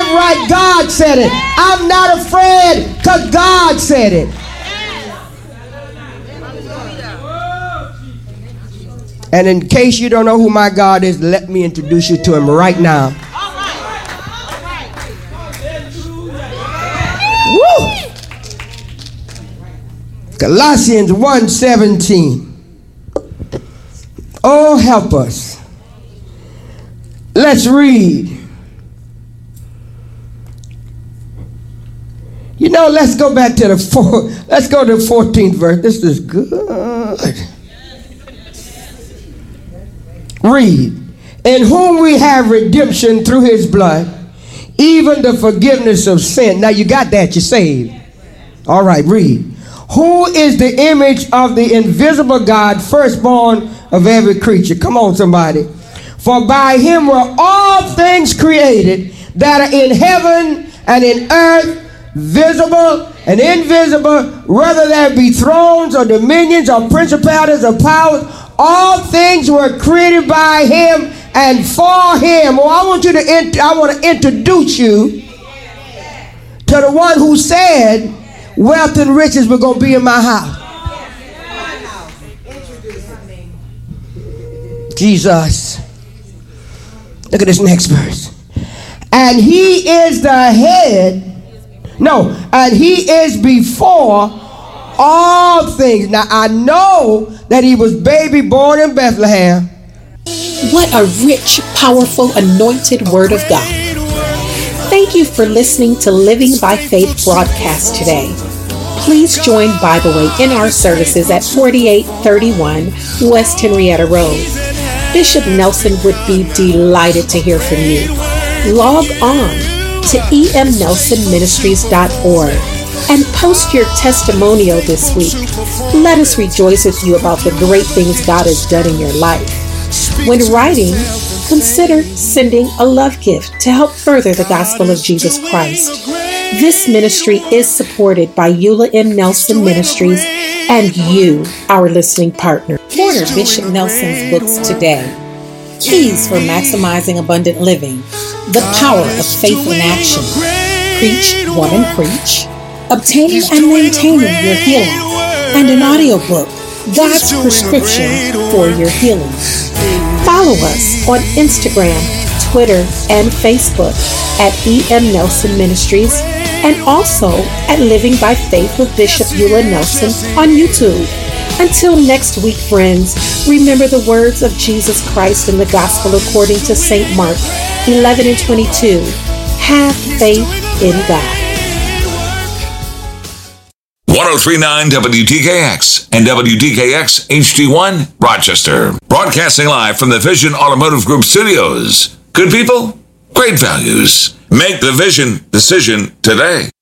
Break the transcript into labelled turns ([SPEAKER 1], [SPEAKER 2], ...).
[SPEAKER 1] I'm right, God said it. I'm not afraid because God said it. And in case you don't know who my God is, let me introduce you to him right now. Woo! Colossians 1:17. Oh, help us. Let's read. You know, let's go back to let's go to the 14th verse. This is good. Read. In whom we have redemption through his blood, even the forgiveness of sin. Now you got that, you're saved. All right, read. Who is the image of the invisible God, firstborn of every creature? Come on, somebody. For by him were all things created that are in heaven and in earth, visible and invisible, whether there be thrones or dominions or principalities or powers. All things were created by him and for him. Well, I want to introduce you to the one who said wealth and riches were going to be in my house. Jesus. Look at this next verse. And he is the head. No, and he is before all things. Now I know that he was baby born in Bethlehem.
[SPEAKER 2] What a rich, powerful, anointed word of God. Thank you for listening to Living by Faith broadcast today. Please join Bible Way in our services at 4831 West Henrietta Road. Bishop Nelson would be delighted to hear from you. Log on to emnelsonministries.org and post your testimonial this week. Let us rejoice with you about the great things God has done in your life. When writing, consider sending a love gift to help further the gospel of Jesus Christ. This ministry is supported by Eula M. Nelson Ministries and you, our listening partner. Order Bishop Nelson's books today. Keys for Maximizing Abundant Living, The Power of Faith in Action, Preach, Woman, Preach, Obtaining and Maintaining Your Healing, and an audiobook, God's Prescription for Your Healing. Follow us on Instagram, Twitter, and Facebook at EM Nelson Ministries, and also at Living by Faith with Bishop Eula Nelson on YouTube. Until next week, friends, remember the words of Jesus Christ in the Gospel according to St. Mark 11:22. Have faith in God.
[SPEAKER 3] 1039 WDKX and WDKX HD1 Rochester. Broadcasting live from the Vision Automotive Group studios. Good people, great values. Make the Vision decision today.